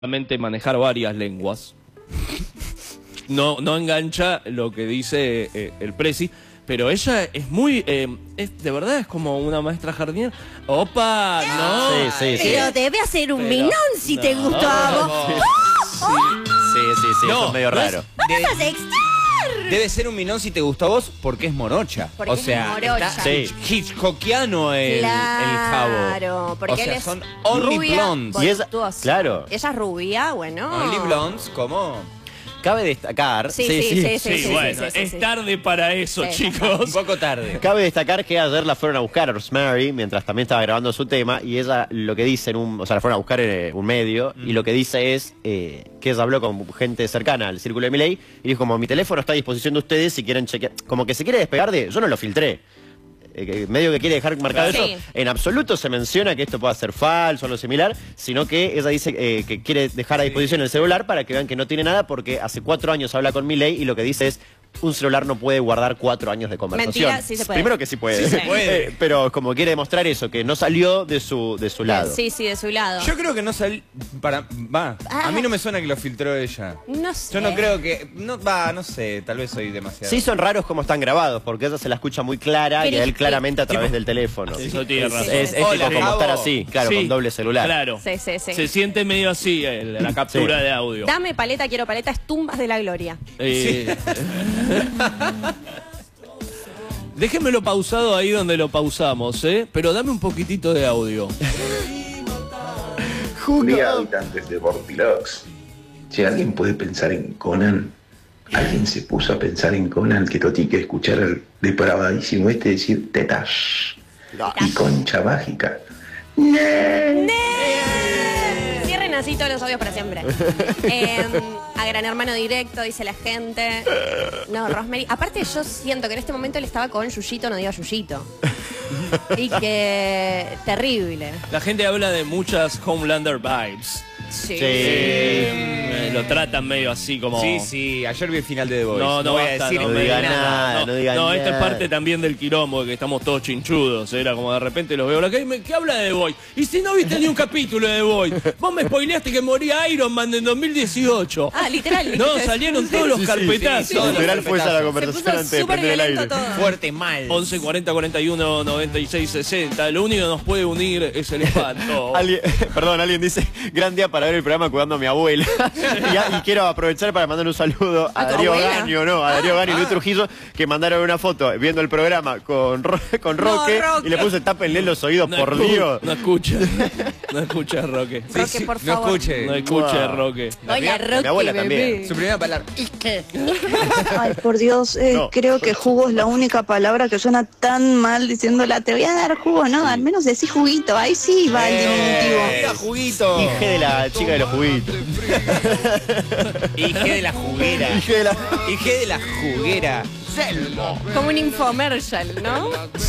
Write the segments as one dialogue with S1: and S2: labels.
S1: manejar varias lenguas. No engancha lo que dice el Prezi, pero ella es muy, de verdad es como una maestra jardinera. ¡Opa! ¡No!
S2: Sí.
S3: Pero debe hacer un minón si te gustó a vos.
S2: Sí,
S4: No,
S2: eso es medio raro.
S3: ¡Vas a sextar!
S4: Debe ser un minón si te gustó a vos porque es morocha.
S3: Porque
S4: o sea,
S3: es morocha.
S4: está
S2: Sí.
S4: hitchcockiano el jabo.
S3: Claro, porque
S4: o sea,
S3: él es
S4: son only
S3: rubia,
S4: blondes.
S2: Y esa-
S3: voluptuosa.
S2: claro.
S3: Ella es rubia, bueno.
S4: Only blondes, ¿cómo?
S2: Cabe destacar...
S3: Sí,
S1: Bueno, es tarde para eso,
S3: Sí.
S4: Un
S1: chicos.
S4: poco tarde.
S2: Cabe destacar que ayer la fueron a buscar a Rosemary mientras también estaba grabando su tema y ella lo que dice o sea, la fueron a buscar en un medio y lo que dice es que ella habló con gente cercana al círculo de Milei y dijo como mi teléfono está a disposición de ustedes si quieren chequear, como que se quiere despegar de, yo no lo filtré. Medio que quiere dejar marcado
S3: Sí.
S2: eso. En absoluto se menciona que esto pueda ser falso o lo similar, sino que ella dice que quiere dejar a disposición el celular para que vean que no tiene nada porque hace 4 años habla con Milei y lo que dice es un celular no puede guardar 4 años de conversación.
S3: Mentira, sí se puede.
S2: Primero que sí puede.
S3: Sí se
S4: puede.
S2: Pero como quiere demostrar eso, que no salió de su lado.
S3: Sí, de su lado.
S4: Yo creo que no salió. A mí no me suena que lo filtró ella.
S3: No sé.
S4: Yo no creo que. No sé, tal vez soy demasiado.
S2: Sí son raros como están grabados, porque ella se la escucha muy clara y a él claramente a través del teléfono.
S1: Eso tiene razón.
S2: Es
S4: Hola,
S2: tipo como
S4: Javo.
S2: estar así, claro,
S1: Sí,
S2: con doble celular.
S1: Claro.
S3: Sí.
S1: Se siente medio así la captura
S2: Sí.
S1: de audio.
S3: Dame paleta, quiero paleta, es tumbas de la gloria.
S1: Déjenmelo pausado ahí donde lo pausamos, pero dame un poquitito de audio.
S5: Día, habitantes de Vortilox. Si alguien puede pensar en Conan, alguien se puso a pensar en Conan que Toti que escuchar al depravadísimo decir tetas y concha mágica.
S3: Cierren así todos los audios para siempre. A Gran Hermano Directo, dice la gente. No, Rosemary. Aparte, yo siento que en este momento él estaba con Yuyito, no diga Yuyito. Y que. Terrible.
S1: La gente habla de muchas Homelander vibes.
S3: Sí.
S1: Lo tratan medio así como...
S4: Sí, ayer vi el final de The Voice.
S1: No
S4: voy a
S1: basta,
S4: decir
S2: no diga nada, no diga
S1: No, esto es
S2: nada.
S1: parte también del quilombo, que estamos todos chinchudos. Era como de repente los veo. ¿Qué habla de The Voice? Y si no viste ni un capítulo de The Voice. Vos me spoileaste que moría Iron Man en 2018.
S3: Ah, literal.
S1: No, salieron todos los carpetazos.
S4: sí.
S2: Literal fue esa la
S3: Se
S2: conversación
S3: puso
S2: antes de
S3: súper
S2: prender el
S3: violento
S2: aire.
S3: todo.
S4: Fuerte, mal.
S1: 11 40 41 96 60. Lo único que nos puede unir es el espanto.
S2: Alguien dice, gran día para ver el programa cuidando a mi abuela. y quiero aprovechar para mandar un saludo a
S3: ¿A tu
S2: Darío
S3: abuela?
S2: Gani, a Darío Gani y Luis Trujillo, que mandaron una foto viendo el programa con Roque
S3: Roque.
S2: y le puse tápenle los oídos, por Dios.
S1: No escucha. No escucha, Roque.
S3: Roque, por
S4: No
S3: favor.
S4: escuche.
S1: No escucha,
S2: Wow.
S1: Roque.
S3: Hola, Roque,
S2: mi abuela
S3: bebé.
S2: también.
S4: Su primera palabra.
S6: Ay, por Dios,
S2: No.
S6: creo que jugo es la única palabra que suena tan mal diciéndola, te voy a dar jugo, no, al menos decís juguito, ahí sí va el diminutivo.
S4: Mira, juguito.
S2: Hije de la chica de los juguitos.
S4: Hije de la juguera.
S2: Hije de la...
S4: Hije de la juguera.
S3: Como un infomercial, ¿no?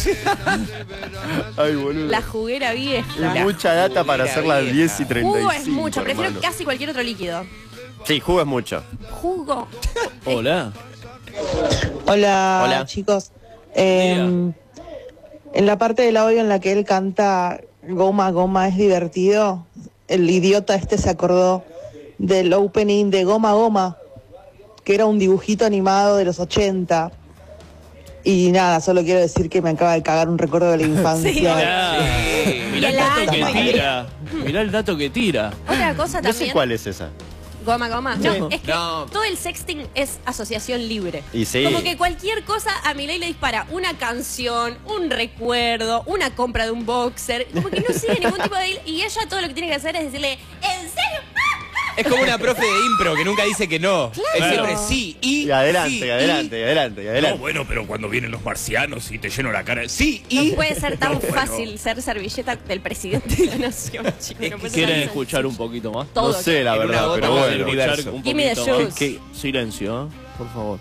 S2: Ay, boludo.
S3: La juguera vieja.
S2: Es mucha data para hacer las
S4: vieja.
S2: 10:35.
S3: Jugo es mucho, prefiero
S2: hermano.
S3: casi cualquier otro líquido.
S2: Sí, jugo es mucho.
S3: Jugo.
S1: Hola.
S6: Hola,
S2: Hola.
S6: chicos.
S1: Día.
S6: En la parte del audio en la que él canta Goma, Goma es divertido, el idiota este se acordó del opening de Goma, Goma, que era un dibujito animado de los 80. Y nada, solo quiero decir que me acaba de cagar un recuerdo de la infancia.
S1: Mirá el
S3: Y el
S1: dato que
S3: año.
S1: tira. Mirá el dato que tira.
S3: Otra cosa
S2: No sé
S3: también.
S2: cuál es esa.
S3: Goma, goma. No, es que
S4: No.
S3: todo el sexting es asociación libre.
S2: Y sí.
S3: Como que cualquier cosa a Milei le dispara una canción, un recuerdo, una compra de un boxer. Como que no sigue ningún tipo de... Y ella todo lo que tiene que hacer es decirle, ¿en serio?
S4: Es como una profe de impro que nunca dice que no. Es siempre sí y.
S2: Y adelante,
S4: sí,
S2: y adelante, y adelante, y adelante.
S7: bueno, pero cuando vienen los marcianos y te lleno la cara.
S4: Sí
S3: No
S4: y.
S3: puede ser tan
S7: No, bueno.
S3: fácil ser servilleta del presidente de la nación, chicos. No puede ser
S1: ¿Quieren
S3: tan
S1: escuchar un poquito más?
S3: todo.
S2: No sé, la
S4: En una
S2: verdad,
S4: gota
S2: pero
S4: más
S2: bueno.
S4: del universo.
S1: Un
S3: Give me the
S1: poquito más.
S3: shoes.
S1: ¿Qué? Silencio, por favor.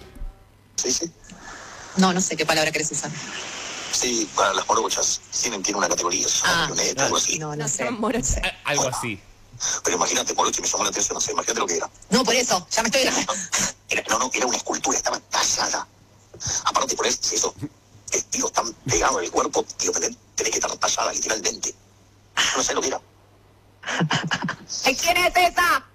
S8: No sé qué palabra querés usar.
S5: Sí, para las morochas tiene una categoría, marioneta, algo así.
S8: No
S3: No
S8: sé.
S3: son moros.
S4: Algo así.
S5: Pero imagínate, moroche me llamó la atención, no sé, imagínate lo que era.
S8: No, por eso, ya me estoy...
S5: Era una escultura, estaba tallada. Aparte por eso, vestido tan pegado en el cuerpo, tío, tenés que estar tallada literalmente. No sé lo que era.
S8: ¿Quién es esa?